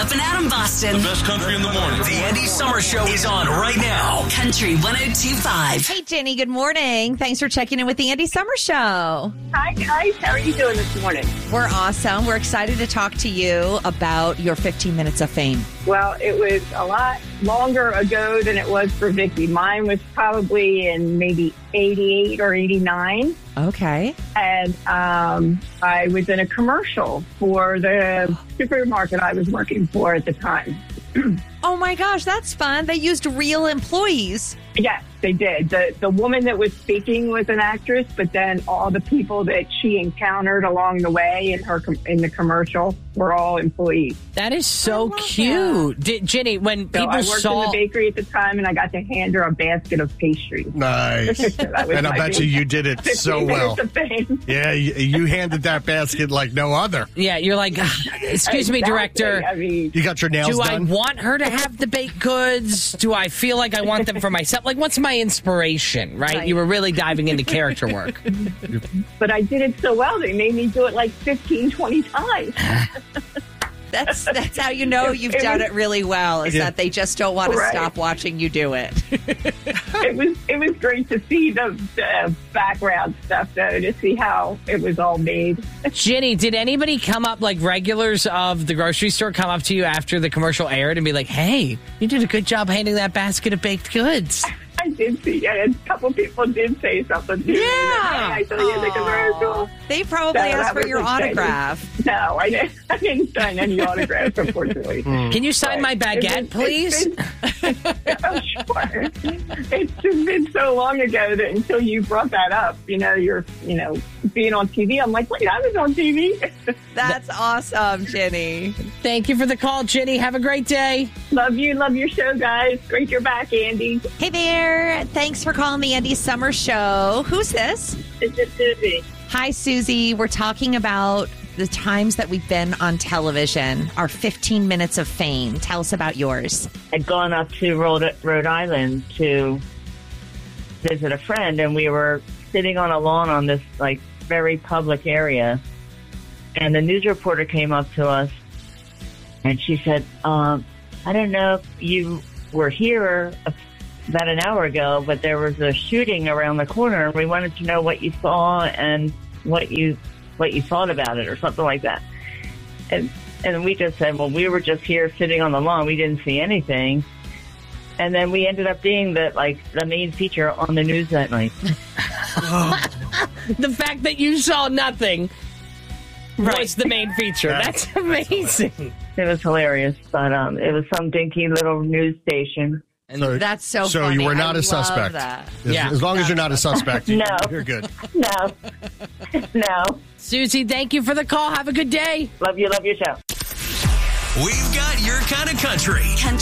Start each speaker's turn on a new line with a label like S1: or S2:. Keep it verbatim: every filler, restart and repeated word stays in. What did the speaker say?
S1: Jeff and Adam Boston.
S2: The best country in the morning.
S1: The Andy Summer Show is on right now. Country one oh two point five.
S3: Hey, Jenny, good morning. Thanks for checking in with the Andy Summer Show.
S4: Hi, guys. How are you doing this morning?
S3: We're awesome. We're excited to talk to you about your fifteen minutes of fame.
S4: Well, it was a lot longer ago than it was for Vicky. Mine was probably in maybe eighty-eight or eighty-nine.
S3: Okay.
S4: And um, I was in a commercial for the supermarket I was working for at the time.
S3: Oh, my gosh, that's fun. They used real employees.
S4: Yes, they did. The the woman that was speaking was an actress, but then all the people that she encountered along the way in her com- in the commercial were all employees.
S5: That is so cute. Did, Jenny, when
S4: So
S5: people
S4: I worked
S5: saw...
S4: in the bakery at the time, and I got to hand her a basket of pastries.
S6: Nice.
S4: That was
S6: And I
S4: my
S6: bet you you did it so
S4: fifteen
S6: well.
S4: minutes of fame.
S6: Yeah, you, you handed that basket like no other.
S5: Yeah, you're like, excuse me,
S4: Exactly.
S5: director.
S4: I mean,
S6: You got your nails
S5: Do I
S6: done?
S5: want her to have the baked goods? Do I feel like I want them for myself? Like, what's my inspiration, right?
S3: Right.
S5: You were really diving into character work.
S4: but I did it so well, they made me do it like fifteen, twenty times.
S3: That's that's how you know you've
S4: It
S3: done
S4: was-
S3: it really well, is
S6: Yeah.
S3: that they just don't want to
S4: Right.
S3: stop watching you do it.
S4: It was it was great to see the, the background stuff, though, to see how it was all made.
S5: Jenny, did anybody come up, like regulars of the grocery store, come up to you after the commercial aired and be like, hey, you did a good job handing that basket of baked goods?
S4: I did see, and a couple people did say something to me.
S5: Yeah.
S4: I saw you in the commercial.
S3: They probably
S4: So
S3: asked
S4: that
S3: for
S4: was
S3: your
S4: exciting.
S3: autograph.
S4: No, I didn't, I didn't sign any autographs, unfortunately.
S5: Can you sign my
S4: Right.
S5: baguette,
S4: It was-
S5: please?
S4: it's been- oh, sure. It's just been so long ago that until you brought that up, you know, you're, you know, being on T V. I'm like, wait, I was on T V.
S3: That's awesome, Jenny.
S5: Thank you for the call, Jenny. Have a great day.
S4: Love you. Love your show, guys. Great you're back, Andy.
S3: Hey there. Thanks for calling the Andy Summer Show. Who's this?
S4: It's just Susie.
S3: Hi, Susie. We're talking about the times that we've been on television, our fifteen minutes of fame. Tell us about yours.
S7: I'd gone up to Rhode, Rhode Island to visit a friend, and we were sitting on a lawn on this like very public area, and the news reporter came up to us, and she said, um, I don't know if you were here about an hour ago, but there was a shooting around the corner, and we wanted to know what you saw and what you what you thought about it, or something like that. And and we just said, well, we were just here sitting on the lawn. We didn't see anything. And then we ended up being the like the main feature on the news that night.
S5: The fact that you saw nothing was the main feature.
S6: That's-
S5: That's amazing.
S7: It was hilarious, but um, it was some dinky little news station.
S6: So,
S3: That's so
S6: so
S3: funny.
S6: you were
S3: I
S6: not a
S3: love
S6: suspect.
S3: that.
S6: As,
S5: Yeah.
S6: as long as you're not a suspect, you,
S7: No.
S6: you're good.
S7: No, no.
S5: Susie, thank you for the call. Have a good day.
S7: Love you, love your show.
S1: We've got your kind of country.